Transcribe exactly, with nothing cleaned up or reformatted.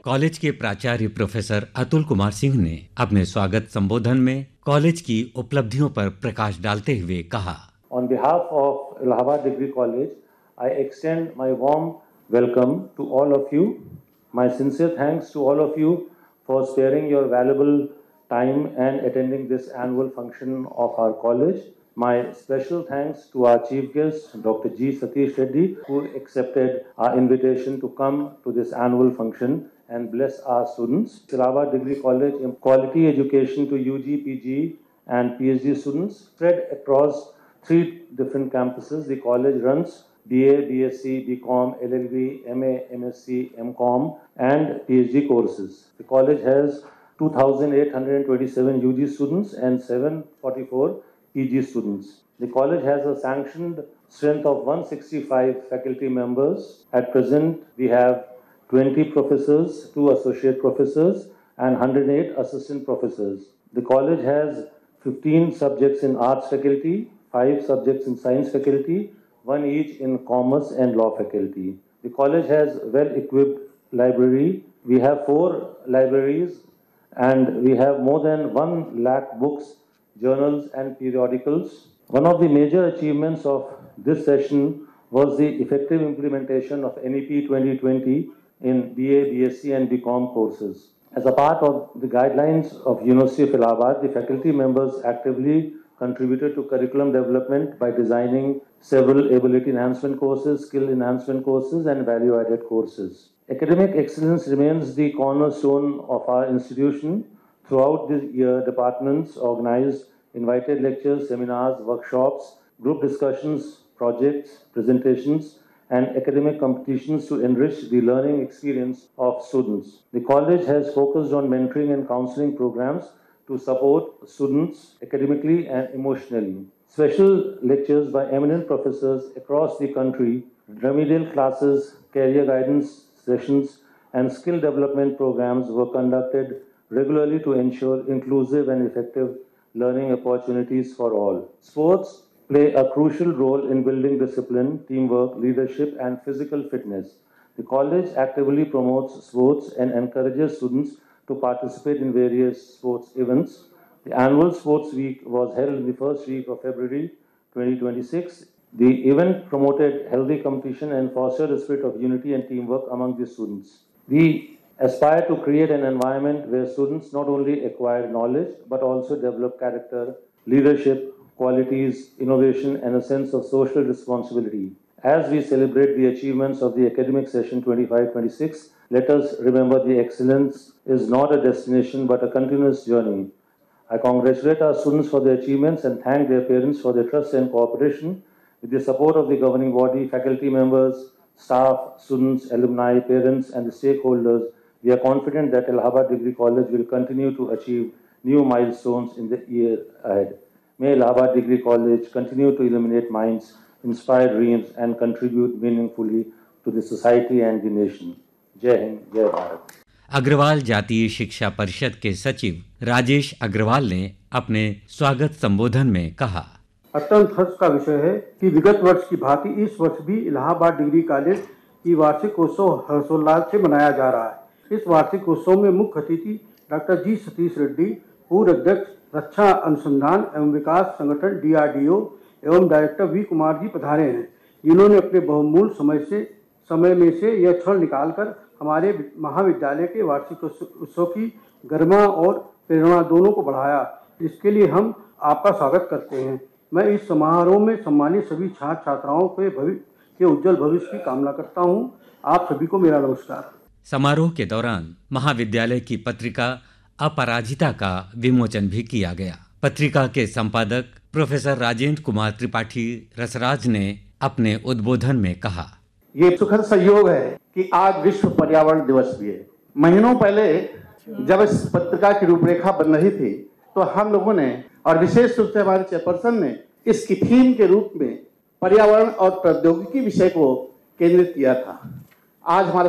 College के प्राचार्य professor Atul Kumar Singh ने अपने स्वागत संबोधन में कॉलेज की उपलब्धियों पर प्रकाश डालते हुए कहा, On behalf of Allahabad Degree College, I extend my warm welcome to all of you. My sincere thanks to all of you for sparing your valuable time and attending this annual function of our college. My special thanks to our chief guest, Doctor G. Satish Reddy, who accepted our invitation to come to this annual function and bless our students. Allahabad Degree College in quality education to U G, P G and P H D students spread across three different campuses. The college runs B A, B S c, B Com, L L B, M A, M S c, M Com and P H D courses. The college has two thousand eight hundred twenty-seven U G students and seven hundred forty-four P G students. The college has a sanctioned strength of one hundred sixty-five faculty members. At present, we have twenty professors, two associate professors and one hundred eight assistant professors. The college has fifteen subjects in arts faculty, five subjects in science faculty, one each in commerce and law faculty. The college has well-equipped library. We have four libraries and we have more than one lakh books, journals and periodicals. One of the major achievements of this session was the effective implementation of N E P twenty twenty in B A, B S c and B Com courses. As a part of the guidelines of University of Allahabad, the faculty members actively contributed to curriculum development by designing several ability enhancement courses, skill enhancement courses and value-added courses. Academic excellence remains the cornerstone of our institution. Throughout the year, departments organized invited lectures, seminars, workshops, group discussions, projects, presentations, and academic competitions to enrich the learning experience of students. The college has focused on mentoring and counseling programs to support students academically and emotionally. Special lectures by eminent professors across the country, remedial classes, career guidance sessions, and skill development programs were conducted regularly to ensure inclusive and effective learning opportunities for all. Sports play a crucial role in building discipline, teamwork, leadership, and physical fitness. The college actively promotes sports and encourages students to participate in various sports events. The annual sports week was held in the first week of February twenty twenty-six. The event promoted healthy competition and fostered a spirit of unity and teamwork among the students. We aspire to create an environment where students not only acquire knowledge but also develop character, leadership, qualities, innovation, and a sense of social responsibility. As we celebrate the achievements of the academic session twenty-five twenty-six, let us remember the excellence is not a destination but a continuous journey. I congratulate our students for their achievements and thank their parents for their trust and cooperation. With the support of the governing body, faculty members, staff, students, alumni, parents, and the stakeholders, we are confident that Allahabad Degree College will continue to achieve new milestones in the year ahead. May Allahabad Degree College continue to illuminate minds, inspire dreams, and contribute meaningfully to the society and the nation. Jai Hind, Jai Bharat. Agarwal जातीय शिक्षा परिषद के सचिव राजेश अग्रवाल ने अपने स्वागत संबोधन में कहा, अत्यंत हर्ष का विषय है कि विगत वर्ष की भांति इस वर्ष भी इलाहाबाद डिग्री कॉलेज की वार्षिक उत्सव हर्षोल्लास से मनाया जा रहा है। इस वार्षिक उत्सव में मुख्य अतिथि डॉक्टर जी सतीश रेड्डी, पूर्व अध्यक्ष रक्षा अनुसंधान एवं विकास संगठन डी आर डी ओ एवं डायरेक्टर वी कुमार जी पधारे हैं, जिन्होंने अपने बहुमूल्य समय से समय में से यह क्षण निकालकर हमारे महाविद्यालय के वार्षिक उत्सव की गरिमा और प्रेरणा दोनों को बढ़ाया। इसके लिए हम आपका स्वागत करते हैं। मैं इस समारोह में सम्मानित सभी छात्र छात्राओं के भविष्य के उज्जवल भविष्य की कामना करता हूं। आप सभी को मेरा नमस्कार। समारोह के दौरान महाविद्यालय की पत्रिका अपराजिता का विमोचन भी किया गया। पत्रिका के संपादक प्रोफेसर राजेंद्र कुमार त्रिपाठी रसराज ने अपने उद्बोधन में कहा, ये सुखद संयोग है कि आज विश्व पर्यावरण दिवस भी है। महीनों पहले जब इस पत्रिका की रूपरेखा बन रही थी तो हम लोगों ने और विशेष रूप से हमारे चेयरपर्सन ने इसकी थीम के रूप में पर्यावरण और प्रौद्योगिकी विषय को केंद्रित किया था। आज हमारे